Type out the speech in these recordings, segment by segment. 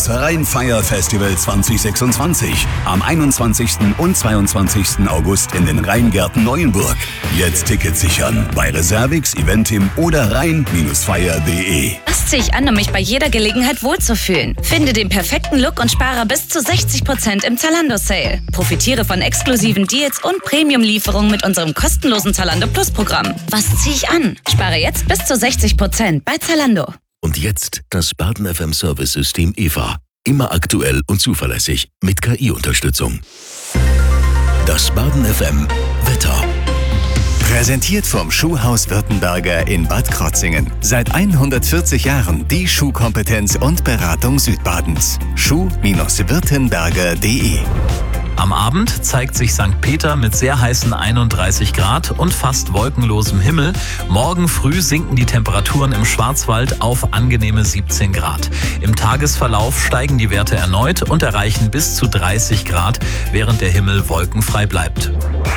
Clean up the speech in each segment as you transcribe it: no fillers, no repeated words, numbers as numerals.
Das Rheinfire-Festival 2026. Am 21. und 22. August in den Rheingärten Neuenburg. Jetzt Tickets sichern bei Reservix, Eventim oder rhein-fire.de. Das ziehe ich an, um mich bei jeder Gelegenheit wohlzufühlen. Finde den perfekten Look und spare bis zu 60% im Zalando-Sale. Profitiere von exklusiven Deals und Premium-Lieferungen mit unserem kostenlosen Zalando Plus-Programm. Was ziehe ich an? Spare jetzt bis zu 60% bei Zalando. Und jetzt das Baden FM Service-System EVA. Immer aktuell und zuverlässig mit KI-Unterstützung. Das Baden FM Wetter. Präsentiert vom Schuhhaus Württemberger in Bad Krotzingen. Seit 140 Jahren die Schuhkompetenz und Beratung Südbadens. Schuh-württemberger.de. Am Abend zeigt sich St. Peter mit sehr heißen 31 Grad und fast wolkenlosem Himmel. Morgen früh sinken die Temperaturen im Schwarzwald auf angenehme 17 Grad. Im Tagesverlauf steigen die Werte erneut und erreichen bis zu 30 Grad, während der Himmel wolkenfrei bleibt.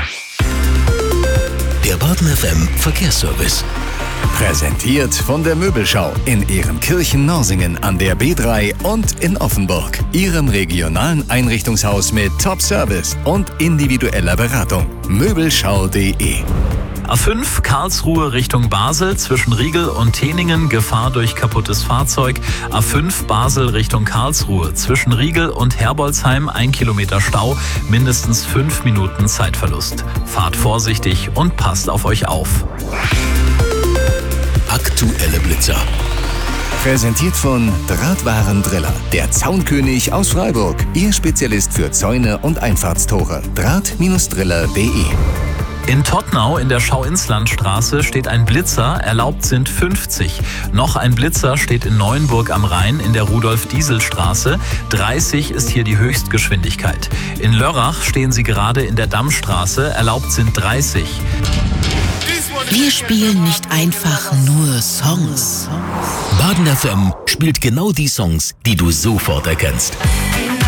Der Baden FM Verkehrsservice. Präsentiert von der Möbelschau in Ehrenkirchen-Norsingen an der B3 und in Offenburg. Ihrem regionalen Einrichtungshaus mit Top-Service und individueller Beratung. Möbelschau.de. A5 Karlsruhe Richtung Basel zwischen Riegel und Teningen Gefahr durch kaputtes Fahrzeug. A5 Basel Richtung Karlsruhe zwischen Riegel und Herbolzheim 1 Kilometer Stau, mindestens 5 Minuten Zeitverlust. Fahrt vorsichtig und passt auf euch auf. Aktuelle Blitzer. Präsentiert von Drahtwarendriller, der Zaunkönig aus Freiburg. Ihr Spezialist für Zäune und Einfahrtstore. Draht-driller.de. In Tottnau in der Schau-Inslandstraße steht ein Blitzer, erlaubt sind 50. Noch ein Blitzer steht in Neuenburg am Rhein in der Rudolf-Diesel-Straße. 30 ist hier die Höchstgeschwindigkeit. In Lörrach stehen sie gerade in der Dammstraße, erlaubt sind 30. Wir spielen nicht einfach nur Songs. Baden FM spielt genau die Songs, die du sofort erkennst.